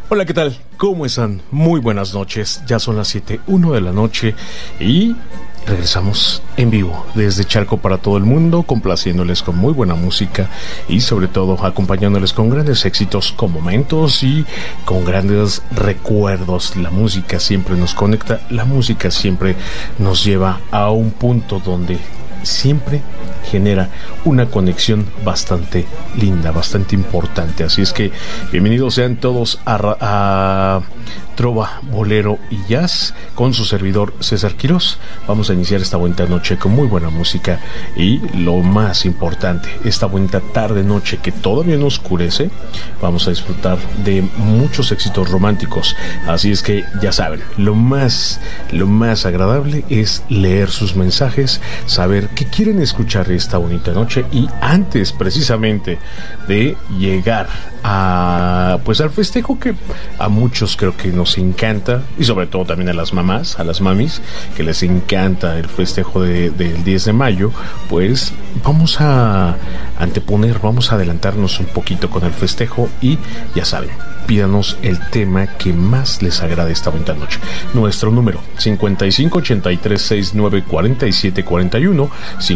Hola, ¿qué tal? ¿Cómo están? Muy buenas noches. Ya son las 7:01 de la noche y regresamos en vivo desde Chalco para todo el mundo, complaciéndoles con muy buena música y sobre todo acompañándoles con grandes éxitos, con momentos y con grandes recuerdos. La música siempre nos conecta, la música siempre nos lleva a un punto donde siempre genera una conexión bastante linda, bastante importante. Así es que bienvenidos sean todos a Trova, Bolero y Jazz con su servidor César Quirós. Vamos a iniciar esta bonita noche con muy buena música y lo más importante, esta bonita tarde noche que todavía no oscurece, vamos a disfrutar de muchos éxitos románticos. Así es que ya saben, lo más agradable es leer sus mensajes, saber qué quieren escuchar esta bonita noche y antes precisamente de llegar al festejo que a muchos creo que nos encanta, y sobre todo también a las mamás, a las mamis que les encanta el festejo del 10 de mayo, pues vamos a anteponer, vamos a adelantarnos un poquito con el festejo y ya saben, pídanos el tema que más les agrade esta bonita noche. Nuestro número 5583694741,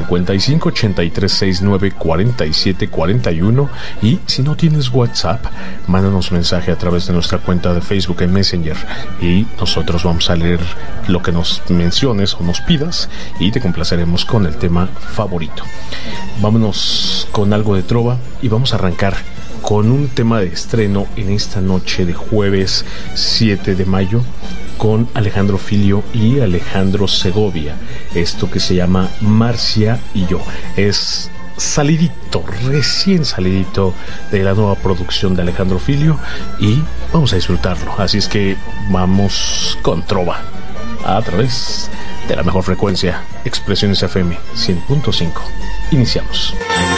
5583694741, y si no tienes WhatsApp, mándanos mensaje a través de nuestra cuenta de Facebook en Messenger y nosotros vamos a leer lo que nos menciones o nos pidas y te complaceremos con el tema favorito. Vámonos con algo de trova y vamos a arrancar con un tema de estreno en esta noche de jueves 7 de mayo con Alejandro Filio y Alejandro Segovia. Esto que se llama Marcia y yo. Es salidito, recién salidito de la nueva producción de Alejandro Filio y vamos a disfrutarlo. Así es que vamos con trova a través de la mejor frecuencia, Expresiones FM 100.5. Iniciamos.